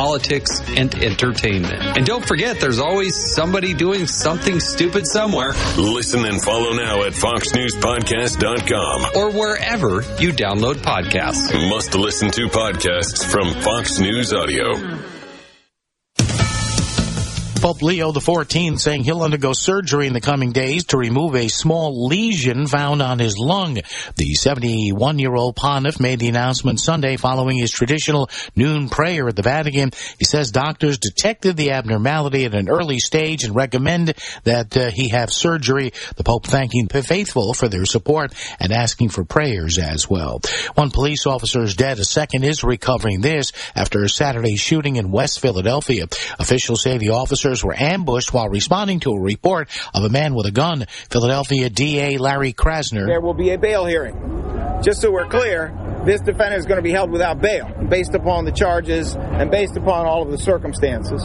politics, and entertainment. And don't forget, there's always somebody doing something stupid somewhere. Listen and follow now at foxnewspodcast.com or wherever you download podcasts. Must listen to podcasts from Fox News Audio. Pope Leo XIV saying he'll undergo surgery in the coming days to remove a small lesion found on his lung. The 71-year-old pontiff made the announcement Sunday following his traditional noon prayer at the Vatican. He says doctors detected the abnormality at an early stage and recommend that he have surgery. The Pope thanking the faithful for their support and asking for prayers as well. One police officer is dead. A second is recovering. This after a Saturday shooting in West Philadelphia. Officials say the officer were ambushed while responding to a report of a man with a gun. Philadelphia DA Larry Krasner. There will be a bail hearing. Just so we're clear, this defendant is going to be held without bail based upon the charges and based upon all of the circumstances.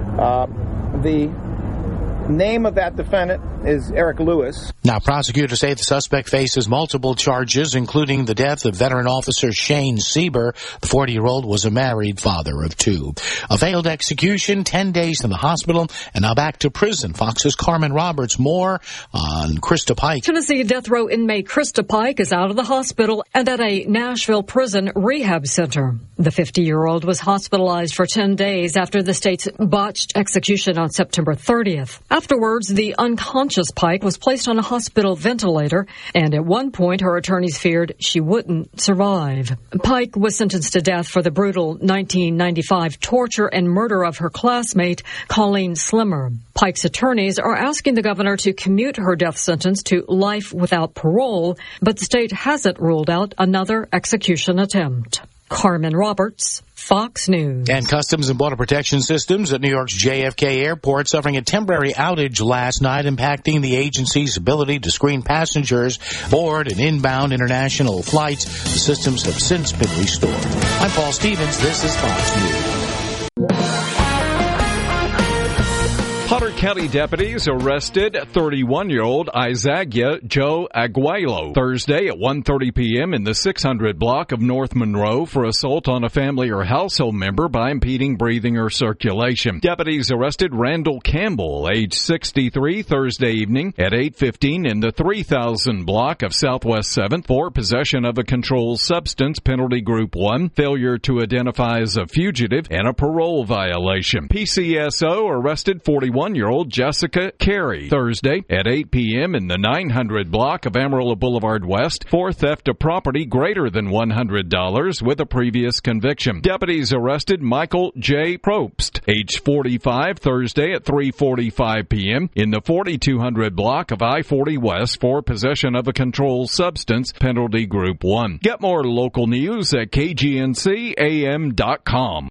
The name of that defendant is Eric Lewis. Now, prosecutors say the suspect faces multiple charges, including the death of veteran officer Shane Sieber. The 40-year-old was a married father of two. A failed execution, 10 days in the hospital, and now back to prison. Fox's Carmen Roberts. More on Krista Pike. Tennessee death row inmate Krista Pike is out of the hospital and at a Nashville prison rehab center. The 50-year-old was hospitalized for 10 days after the state's botched execution on September 30th. Afterwards, the unconscious Pike was placed on a hospital ventilator, and at one point her attorneys feared she wouldn't survive. Pike was sentenced to death for the brutal 1995 torture and murder of her classmate, Colleen Slimmer. Pike's attorneys are asking the governor to commute her death sentence to life without parole, but the state hasn't ruled out another execution attempt. Carmen Roberts, Fox News. And Customs and Border Protection Systems at New York's JFK Airport suffering a temporary outage last night, impacting the agency's ability to screen passengers board and inbound international flights. The systems have since been restored. I'm Paul Stevens. This is Fox News. Potter County deputies arrested 31-year-old Isaagia Joe Aguilo Thursday at 1:30 p.m. in the 600 block of North Monroe for assault on a family or household member by impeding breathing or circulation. Deputies arrested Randall Campbell, age 63, Thursday evening at 8:15 in the 3000 block of Southwest 7th for possession of a controlled substance, penalty group 1, failure to identify as a fugitive, and a parole violation. PCSO arrested 41-year-old Jessica Carey Thursday at 8 p.m. in the 900 block of Amarillo Boulevard West for theft of property greater than $100 with a previous conviction. Deputies arrested Michael J. Probst, age 45, Thursday at 3:45 p.m. in the 4200 block of I-40 West for possession of a controlled substance, penalty group 1. Get more local news at KGNCAM.com.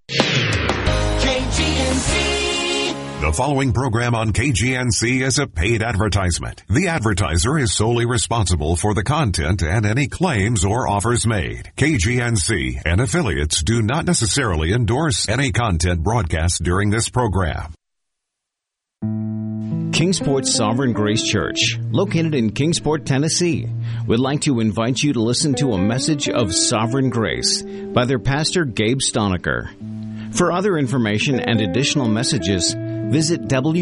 The following program on KGNC is a paid advertisement. The advertiser is solely responsible for the content and any claims or offers made. KGNC and affiliates do not necessarily endorse any content broadcast during this program. Kingsport Sovereign Grace Church, located in Kingsport, Tennessee, would like to invite you to listen to a message of sovereign grace by their pastor Gabe Stonecker. For other information and additional messages, visit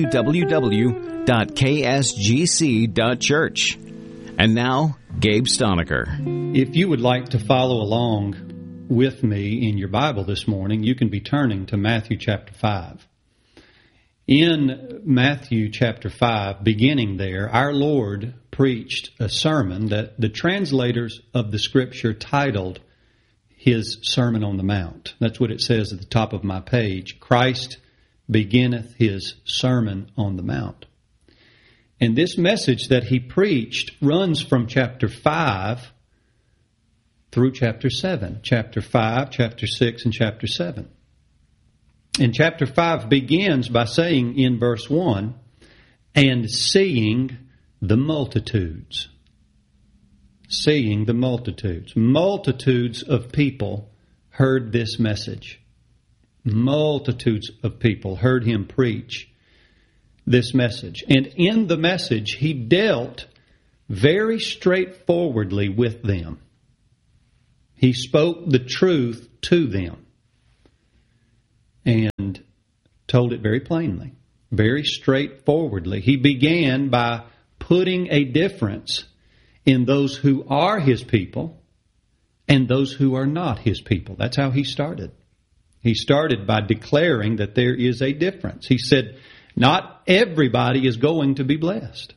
www.ksgc.church. And now, Gabe Stonecker. If you would like to follow along with me in your Bible this morning, you can be turning to Matthew chapter 5. In Matthew chapter 5, beginning there, our Lord preached a sermon that the translators of the Scripture titled His Sermon on the Mount. That's what it says at the top of my page. Christ beginneth His Sermon on the Mount. And this message that He preached runs from chapter 5 through chapter 7. Chapter 5, chapter 6, and chapter 7. And chapter 5 begins by saying in verse 1, and seeing the multitudes. Seeing the multitudes. Multitudes of people heard this message. Multitudes of people heard Him preach this message. And in the message, He dealt very straightforwardly with them. He spoke the truth to them. And told it very plainly, very straightforwardly. He began by putting a difference in those who are His people and those who are not His people. That's how He started. He started by declaring that there is a difference. He said, not everybody is going to be blessed.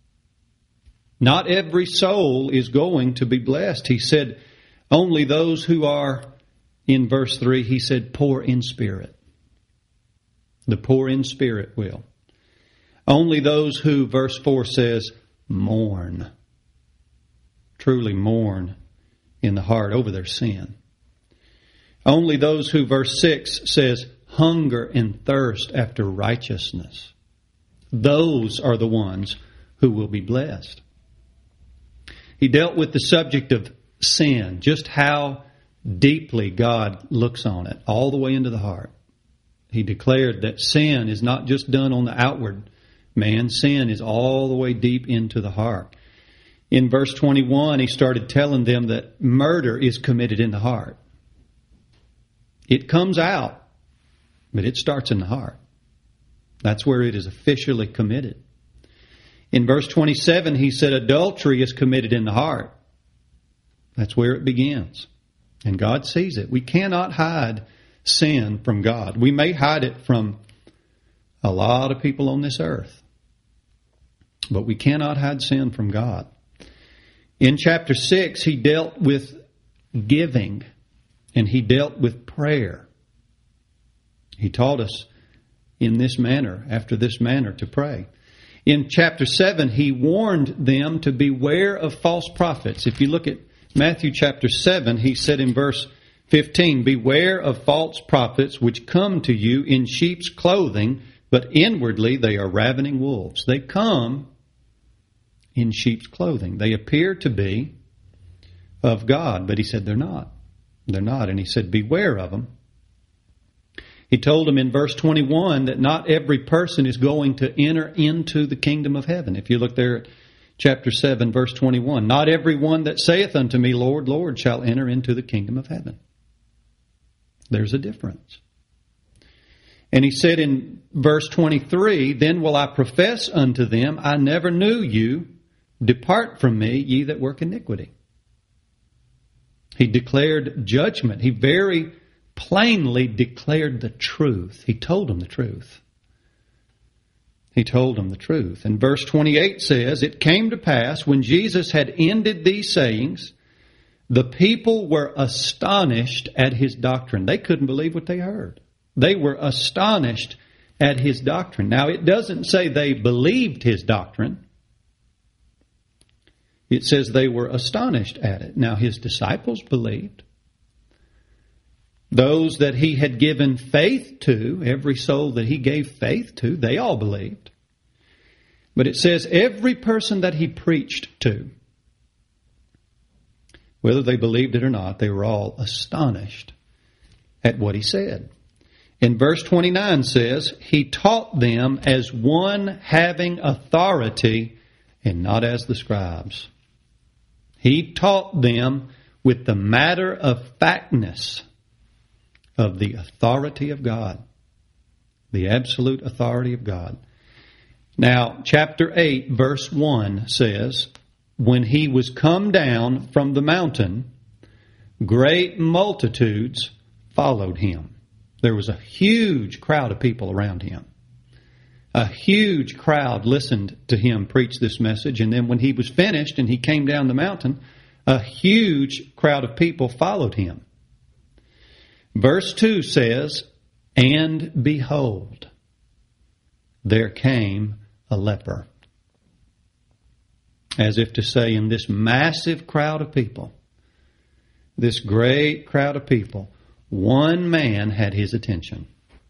Not every soul is going to be blessed. He said, only those who are, in verse 3, He said, poor in spirit. The poor in spirit will. Only those who, verse 4 says, mourn. Truly mourn in the heart over their sin. Only those who, verse 6 says, hunger and thirst after righteousness. Those are the ones who will be blessed. He dealt with the subject of sin, just how deeply God looks on it, all the way into the heart. He declared that sin is not just done on the outward man. Sin is all the way deep into the heart. In verse 21, he started telling them that murder is committed in the heart. It comes out, but it starts in the heart. That's where it is officially committed. In verse 27, he said adultery is committed in the heart. That's where it begins. And God sees it. We cannot hide sin from God. We may hide it from a lot of people on this earth, but we cannot hide sin from God. In chapter 6, he dealt with giving, and he dealt with prayer. He taught us in this manner, after this manner, to pray. In chapter 7, he warned them to beware of false prophets. If you look at Matthew chapter 7, he said in verse 15, beware of false prophets which come to you in sheep's clothing, but inwardly they are ravening wolves. They come in sheep's clothing. They appear to be of God, but he said they're not. They're not. And he said, beware of them. He told them in verse 21 that not every person is going to enter into the kingdom of heaven. If you look there at chapter 7, verse 21, not every one that saith unto me, Lord, Lord, shall enter into the kingdom of heaven. There's a difference. And he said in verse 23, then will I profess unto them, I never knew you. Depart from me, ye that work iniquity. He declared judgment. He very plainly declared the truth. He told them the truth. He told them the truth. And verse 28 says, it came to pass when Jesus had ended these sayings, the people were astonished at his doctrine. They couldn't believe what they heard. They were astonished at his doctrine. Now, it doesn't say they believed his doctrine. It says they were astonished at it. Now, his disciples believed. Those that he had given faith to, every soul that he gave faith to, they all believed. But it says every person that he preached to, whether they believed it or not, they were all astonished at what he said. In verse 29 says, he taught them as one having authority and not as the scribes. He taught them with the matter of factness of the authority of God, the absolute authority of God. Now, chapter 8, verse 1 says, when he was come down from the mountain, great multitudes followed him. There was a huge crowd of people around him. A huge crowd listened to him preach this message, and then when he was finished and he came down the mountain, a huge crowd of people followed him. Verse 2 says, and behold, there came a leper. As if to say, in this massive crowd of people, this great crowd of people, one man had his attention.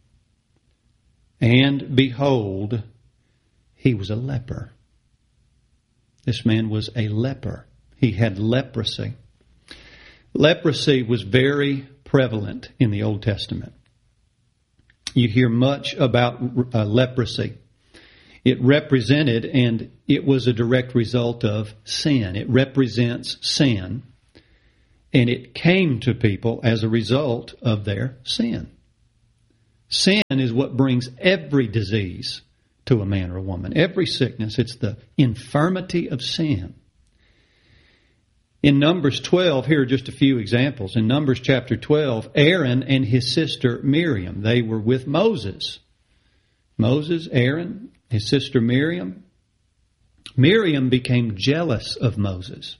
And behold, he was a leper. This man was a leper. He had leprosy. Leprosy was very prevalent in the Old Testament. You hear much about leprosy. It represented, and it was a direct result of sin. It represents sin, and it came to people as a result of their sin. Sin is what brings every disease to a man or a woman. Every sickness. It's the infirmity of sin. In Numbers 12, here are just a few examples. In Numbers chapter 12, Aaron and his sister Miriam, they were with Moses. Moses, Aaron, his sister Miriam. Miriam became jealous of Moses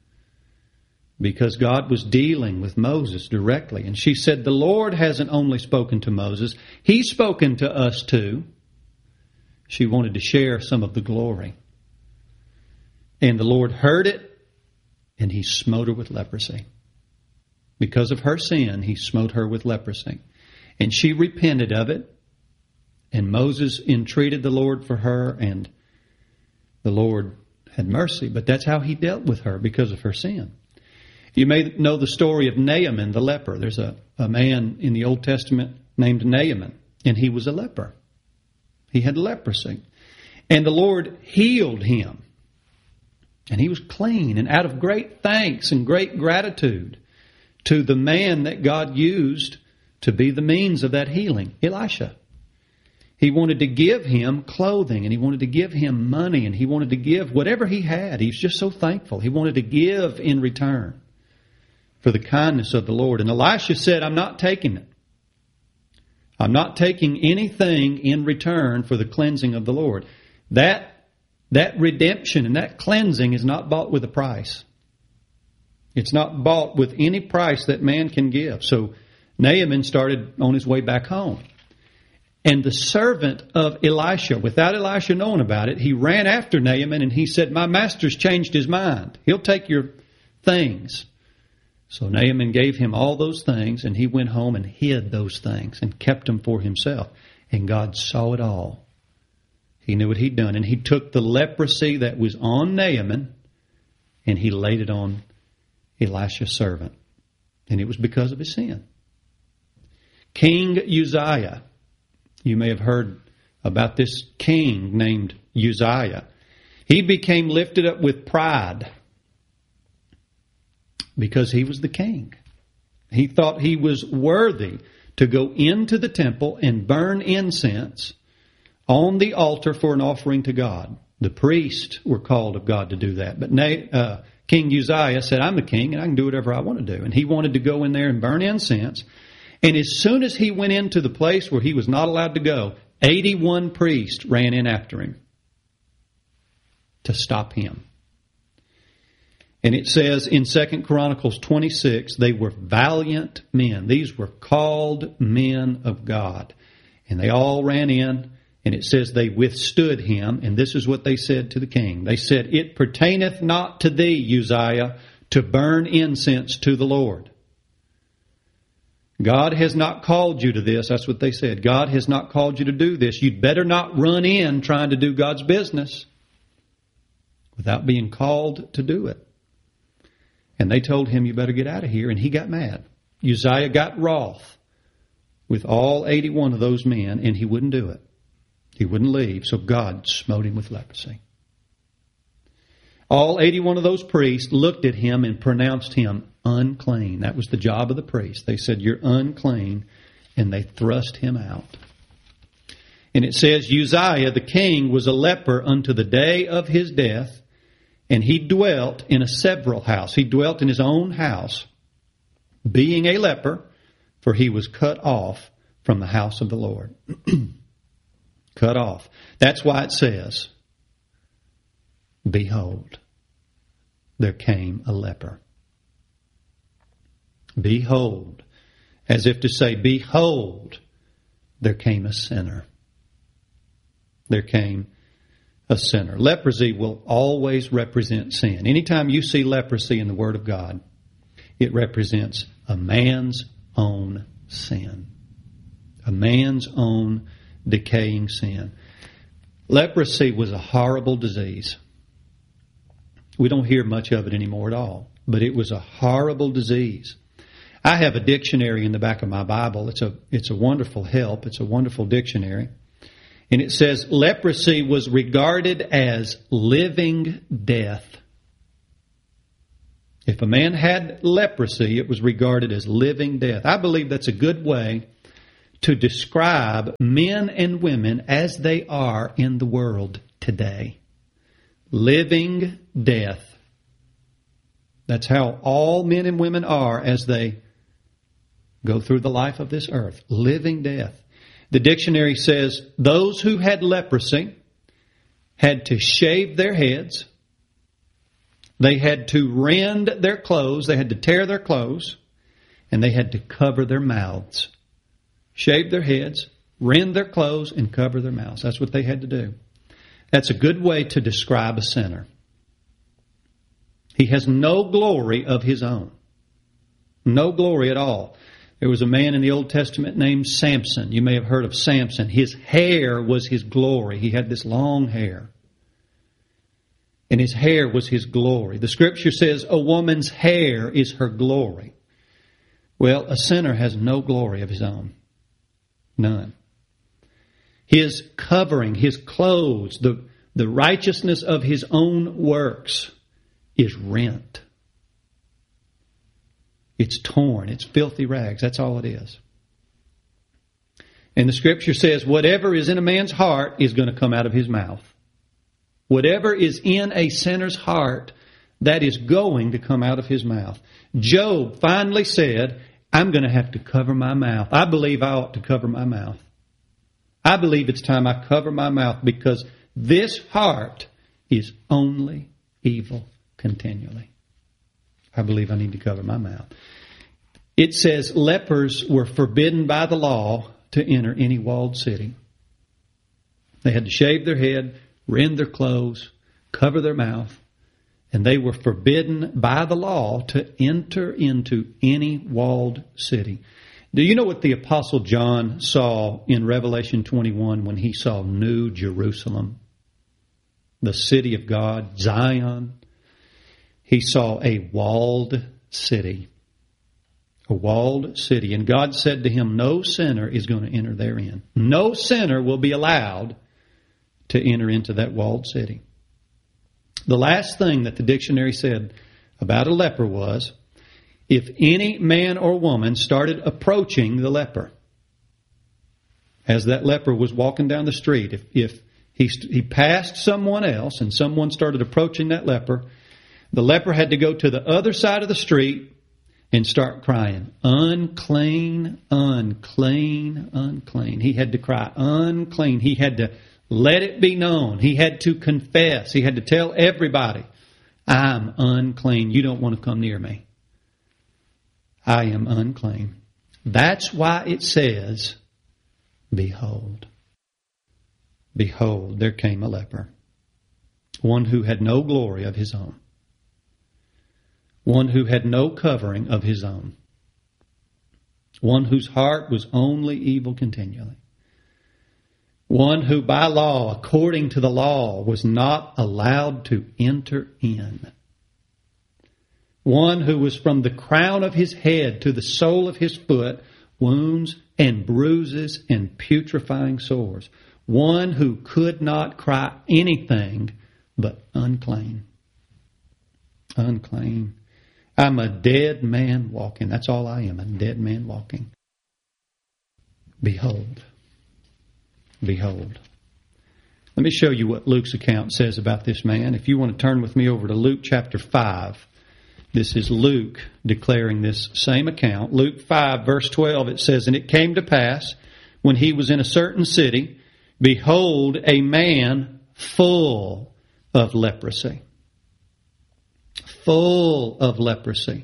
because God was dealing with Moses directly. And she said, the Lord hasn't only spoken to Moses, He's spoken to us too. She wanted to share some of the glory. And the Lord heard it, and He smote her with leprosy. Because of her sin, He smote her with leprosy. And she repented of it, and Moses entreated the Lord for her, and the Lord had mercy. But that's how He dealt with her, because of her sin. You may know the story of Naaman the leper. There's a man in the Old Testament named Naaman, and he was a leper. He had leprosy. And the Lord healed him. And he was clean. And out of great thanks and great gratitude to the man that God used to be the means of that healing, Elisha. He wanted to give him clothing, and he wanted to give him money, and he wanted to give whatever he had. He was just so thankful. He wanted to give in return for the kindness of the Lord. And Elisha said, I'm not taking it. I'm not taking anything in return for the cleansing of the Lord. That redemption and that cleansing is not bought with a price. It's not bought with any price that man can give. So Naaman started on his way back home. And the servant of Elisha, without Elisha knowing about it, he ran after Naaman and he said, my master's changed his mind. He'll take your things. So Naaman gave him all those things, and he went home and hid those things and kept them for himself. And God saw it all. He knew what He'd done. And He took the leprosy that was on Naaman, and He laid it on Elisha's servant. And it was because of his sin. King Uzziah. You may have heard about this king named Uzziah. He became lifted up with pride because he was the king. He thought he was worthy to go into the temple and burn incense on the altar for an offering to God. The priests were called of God to do that. But King Uzziah said, I'm the king and I can do whatever I want to do. And he wanted to go in there and burn incense. And as soon as he went into the place where he was not allowed to go, 81 priests ran in after him to stop him. And it says in 2 Chronicles 26, they were valiant men. These were called men of God. And they all ran in, and it says they withstood him. And this is what they said to the king. They said, it pertaineth not to thee, Uzziah, to burn incense to the Lord. God has not called you to this. That's what they said. God has not called you to do this. You'd better not run in trying to do God's business without being called to do it. And they told him, you better get out of here. And he got mad. Uzziah got wroth with all 81 of those men, and he wouldn't do it. He wouldn't leave. So God smote him with leprosy. All 81 of those priests looked at him and pronounced him unclean. That was the job of the priest. They said, you're unclean. And they thrust him out. And it says, Uzziah the king was a leper unto the day of his death. And he dwelt in a several house. He dwelt in his own house, being a leper, for he was cut off from the house of the Lord. Cut off. That's why it says, behold, there came a leper. Behold, as if to say, behold, there came a sinner. There came a sinner. Leprosy will always represent sin. Anytime you see leprosy in the Word of God, it represents a man's own sin. A man's own decaying sin. Leprosy was a horrible disease. We don't hear much of it anymore at all, but it was a horrible disease. I have a dictionary in the back of my Bible. It's a wonderful help. It's a wonderful dictionary. And it says, leprosy was regarded as living death. If a man had leprosy, it was regarded as living death. I believe that's a good way to describe men and women as they are in the world today. Living death. That's how all men and women are as they go through the life of this earth. Living death. The dictionary says those who had leprosy had to shave their heads. They had to rend their clothes. They had to tear their clothes. And they had to cover their mouths. Shave their heads, rend their clothes, and cover their mouths. That's what they had to do. That's a good way to describe a sinner. He has no glory of his own. No glory at all. There was a man in the Old Testament named Samson. You may have heard of Samson. His hair was his glory. He had this long hair. And his hair was his glory. The Scripture says a woman's hair is her glory. Well, a sinner has no glory of his own. None. His covering, his clothes, the righteousness of his own works is rent. It's torn. It's filthy rags. That's all it is. And the Scripture says whatever is in a man's heart is going to come out of his mouth. Whatever is in a sinner's heart, that is going to come out of his mouth. Job finally said, I'm going to have to cover my mouth. I believe I ought to cover my mouth. I believe it's time I cover my mouth because this heart is only evil continually. I believe I need to cover my mouth. It says lepers were forbidden by the law to enter any walled city. They had to shave their head, rend their clothes, cover their mouth, and they were forbidden by the law to enter into any walled city. Do you know what the Apostle John saw in Revelation 21 when he saw New Jerusalem, the city of God, Zion? He saw a walled city. A walled city. And God said to him, no sinner is going to enter therein. No sinner will be allowed to enter into that walled city. The last thing that the dictionary said about a leper was, if any man or woman started approaching the leper, as that leper was walking down the street, if he passed someone else and someone started approaching that leper, the leper had to go to the other side of the street and start crying, unclean, unclean, unclean. He had to cry, unclean. He had to let it be known. He had to confess. He had to tell everybody, I'm unclean. You don't want to come near me. I am unclean. That's why it says, behold. Behold, there came a leper. One who had no glory of his own. One who had no covering of his own. One whose heart was only evil continually. One who by law, according to the law, was not allowed to enter in. One who was from the crown of his head to the sole of his foot, wounds and bruises and putrefying sores. One who could not cry anything but unclean. Unclean. I'm a dead man walking. That's all I am, a dead man walking. Behold. Behold. Let me show you what Luke's account says about this man. If you want to turn with me over to Luke chapter 5. This is Luke declaring this same account. Luke 5 verse 12, it says, and it came to pass, when he was in a certain city, behold, a man full of leprosy. Full of leprosy.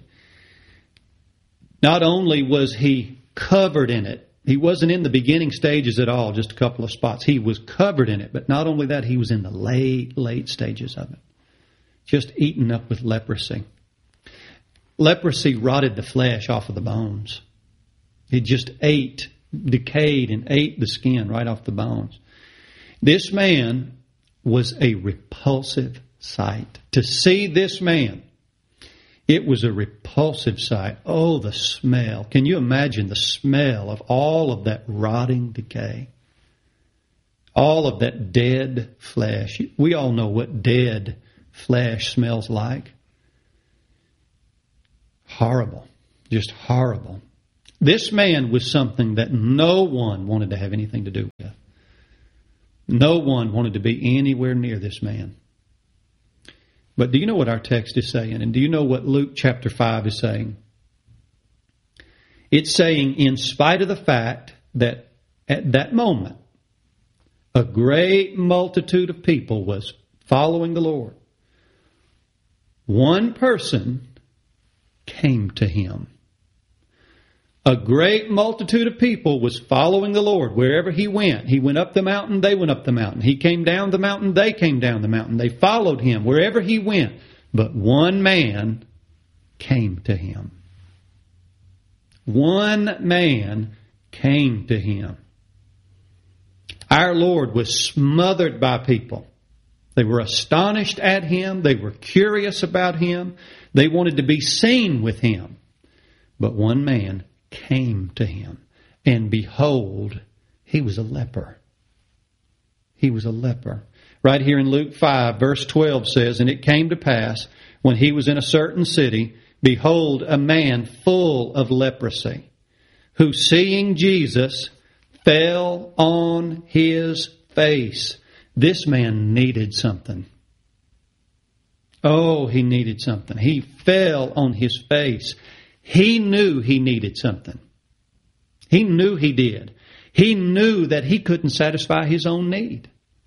Not only was he covered in it, he wasn't in the beginning stages at all, just a couple of spots. He was covered in it, but not only that, he was in the late stages of it. Just eaten up with leprosy. Leprosy rotted the flesh off of the bones. It just decayed and ate the skin right off the bones. This man was a repulsive sight. To see this man, it was a repulsive sight. Oh, the smell. Can you imagine the smell of all of that rotting decay? All of that dead flesh. We all know what dead flesh smells like. Horrible. Just horrible. This man was something that no one wanted to have anything to do with. No one wanted to be anywhere near this man. But do you know what our text is saying? And do you know what Luke chapter 5 is saying? It's saying, in spite of the fact that at that moment, a great multitude of people was following the Lord, one person came to him. A great multitude of people was following the Lord wherever he went. He went up the mountain, they went up the mountain. He came down the mountain, they came down the mountain. They followed him wherever he went. But one man came to him. One man came to him. Our Lord was smothered by people. They were astonished at him. They were curious about him. They wanted to be seen with him. But one man came to him, and behold, he was a leper. He was a leper. Right here in Luke 5, verse 12 says, "And it came to pass, when he was in a certain city, behold, a man full of leprosy, who seeing Jesus, fell on his face." This man needed something. Oh, he needed something. He fell on his face. He knew he needed something. He knew he did. He knew that he couldn't satisfy his own need.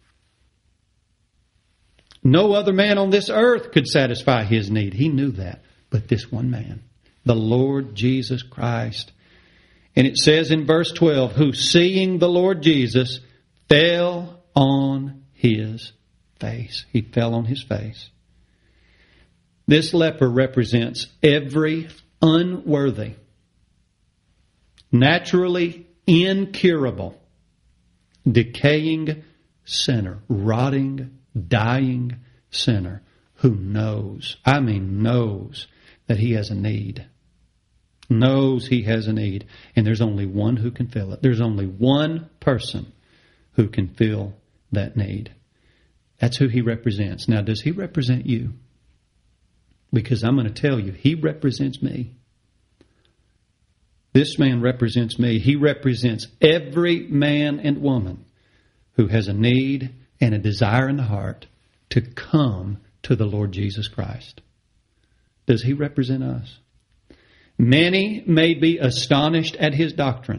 No other man on this earth could satisfy his need. He knew that. But this one man, the Lord Jesus Christ. And it says in verse 12, who seeing the Lord Jesus fell on his face. He fell on his face. This leper represents every unworthy, naturally incurable, decaying sinner, rotting, dying sinner who knows that he has a need. Knows he has a need. And there's only one who can fill it. There's only one person who can fill that need. That's who he represents. Now, does he represent you? Because I'm going to tell you, he represents me. This man represents me. He represents every man and woman who has a need and a desire in the heart to come to the Lord Jesus Christ. Does he represent us? Many may be astonished at his doctrine,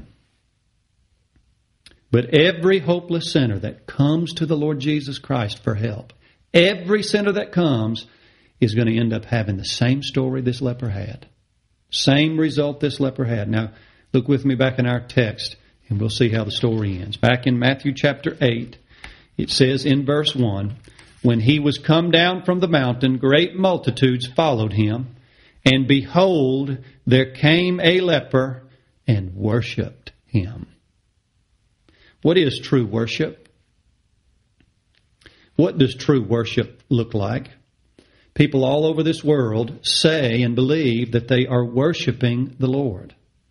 but every hopeless sinner that comes to the Lord Jesus Christ for help, every sinner that comes is going to end up having the same story this leper had. Same result this leper had. Now, look with me back in our text, and we'll see how the story ends. Back in Matthew chapter 8, it says in verse 1, when he was come down from the mountain, great multitudes followed him, and behold, there came a leper and worshipped him. What is true worship? What does true worship look like? People all over this world say and believe that they are worshiping the Lord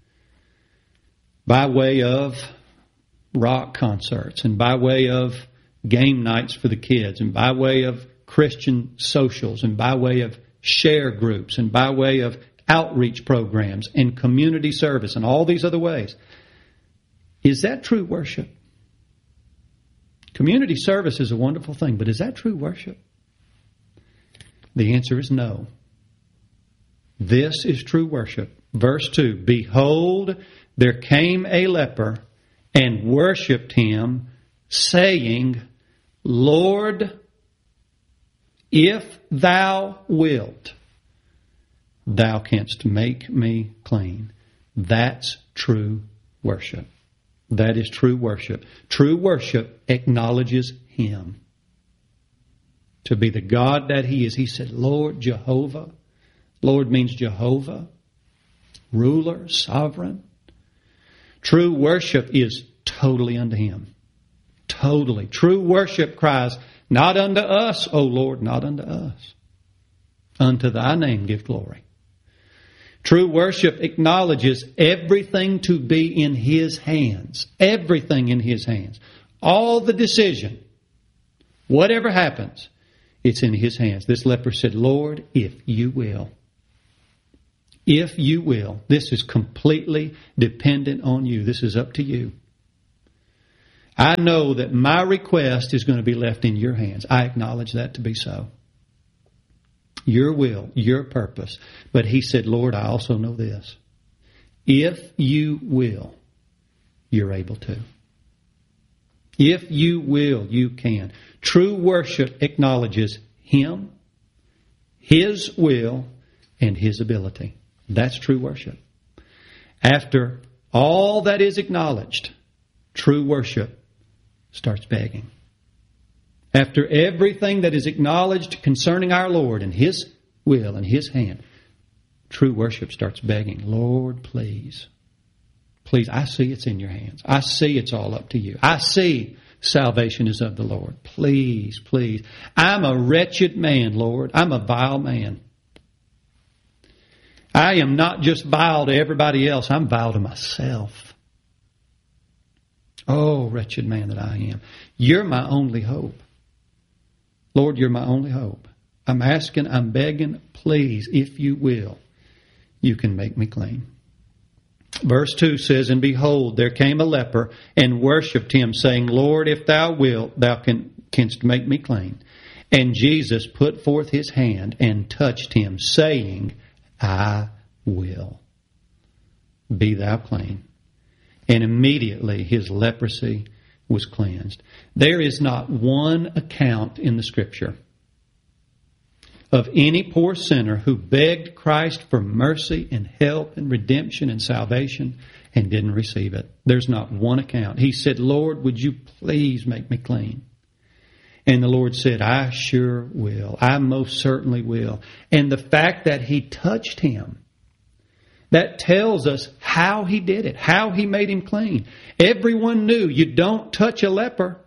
by way of rock concerts and by way of game nights for the kids and by way of Christian socials and by way of share groups and by way of outreach programs and community service and all these other ways. Is that true worship? Community service is a wonderful thing, but is that true worship? The answer is no. This is true worship. Verse 2, behold, there came a leper and worshipped him, saying, Lord, if thou wilt, thou canst make me clean. That's true worship. That is true worship. True worship acknowledges him to be the God that he is. He said, Lord Jehovah. Lord means Jehovah, ruler, sovereign. True worship is totally unto him. Totally. True worship cries, not unto us, O Lord, not unto us. Unto thy name give glory. True worship acknowledges everything to be in his hands. Everything in his hands. All the decision, whatever happens, it's in his hands. This leper said, Lord, if you will, If you will. This is completely dependent on you. This is up to you. I know that my request is going to be left in your hands. I acknowledge that to be so. Your will, your purpose. But he said, Lord, I also know this. If you will, you're able to. If you will, you can. True worship acknowledges Him, His will, and His ability. That's true worship. After all that is acknowledged, true worship starts begging. After everything that is acknowledged concerning our Lord and His will and His hand, true worship starts begging, Lord, please. Please, I see it's in your hands. I see it's all up to you. I see salvation is of the Lord. Please, please. I'm a wretched man, Lord. I'm a vile man. I am not just vile to everybody else. I'm vile to myself. Oh, wretched man that I am. You're my only hope. Lord, you're my only hope. I'm asking, I'm begging, please, if you will, you can make me clean. Verse 2 says, And behold, there came a leper and worshipped him, saying, Lord, if thou wilt, thou canst make me clean. And Jesus put forth his hand and touched him, saying, I will. Be thou clean. And immediately his leprosy was cleansed. There is not one account in the Scripture of any poor sinner who begged Christ for mercy and help and redemption and salvation and didn't receive it. There's not one account. He said, Lord, would you please make me clean? And the Lord said, I sure will. I most certainly will. And the fact that he touched him, that tells us how he did it, how he made him clean. Everyone knew you don't touch a leper.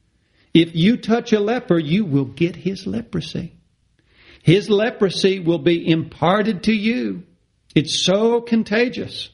If you touch a leper, you will get his leprosy. His leprosy will be imparted to you. It's so contagious.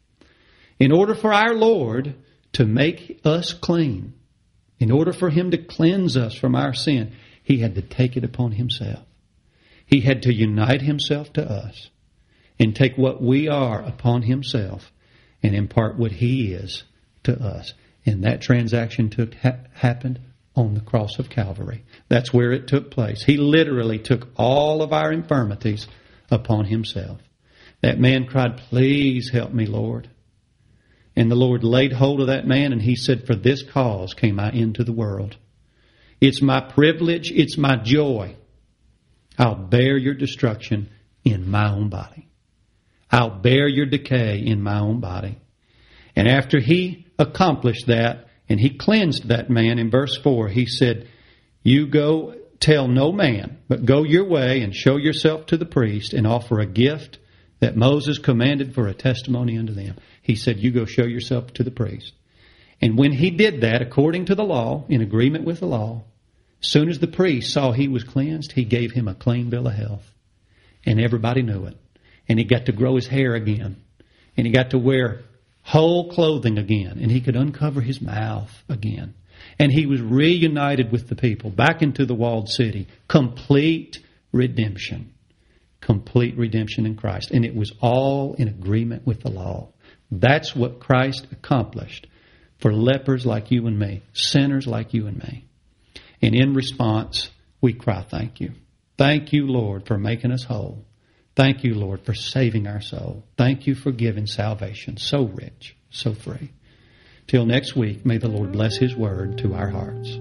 In order for our Lord to make us clean, in order for him to cleanse us from our sin, he had to take it upon himself. He had to unite himself to us and take what we are upon himself and impart what he is to us. And that transaction happened on the cross of Calvary. That's where it took place. He literally took all of our infirmities upon himself. That man cried, please help me, Lord. And the Lord laid hold of that man and he said, for this cause came I into the world. It's my privilege, it's my joy. I'll bear your destruction in my own body. I'll bear your decay in my own body. And after he accomplished that, and he cleansed that man in verse 4, he said, you go tell no man, but go your way and show yourself to the priest and offer a gift that Moses commanded for a testimony unto them. He said, you go show yourself to the priest. And when he did that, according to the law, in agreement with the law, as soon as the priest saw he was cleansed, he gave him a clean bill of health. And everybody knew it. And he got to grow his hair again. And he got to wear whole clothing again. And he could uncover his mouth again. And he was reunited with the people back into the walled city. Complete redemption. Complete redemption in Christ. And it was all in agreement with the law. That's what Christ accomplished for lepers like you and me. Sinners like you and me. And in response, we cry, thank you. Thank you, Lord, for making us whole. Thank you, Lord, for saving our soul. Thank you for giving salvation so rich, so free. Till next week, may the Lord bless His word to our hearts.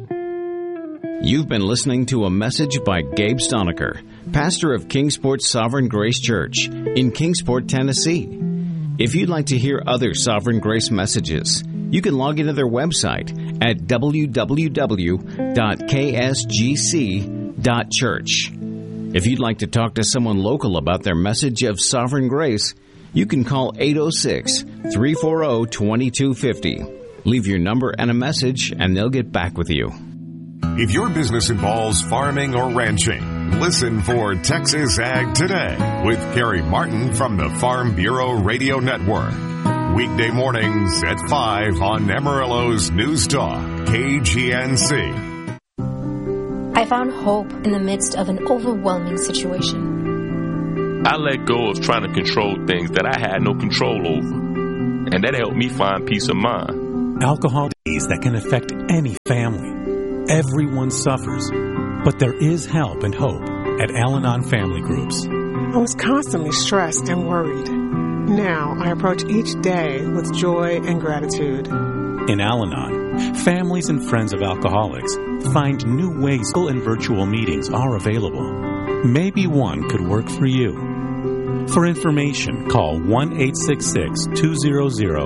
You've been listening to a message by Gabe Stonecker, pastor of Kingsport Sovereign Grace Church in Kingsport, Tennessee. If you'd like to hear other Sovereign Grace messages, you can log into their website at www.ksgc.church. If you'd like to talk to someone local about their message of Sovereign Grace, you can call 806-340-2250. Leave your number and a message, and they'll get back with you. If your business involves farming or ranching, listen for Texas Ag Today with Carrie Martin from the Farm Bureau Radio Network. Weekday mornings at 5 on Amarillo's News Talk, KGNC. I found hope in the midst of an overwhelming situation. I let go of trying to control things that I had no control over, and that helped me find peace of mind. Alcohol disease that can affect any family. Everyone suffers, but there is help and hope at Al-Anon Family Groups. I was constantly stressed and worried. Now I approach each day with joy and gratitude. In Al-Anon, families and friends of alcoholics find new ways and virtual meetings are available. Maybe one could work for you. For information, call 1-866-200-5222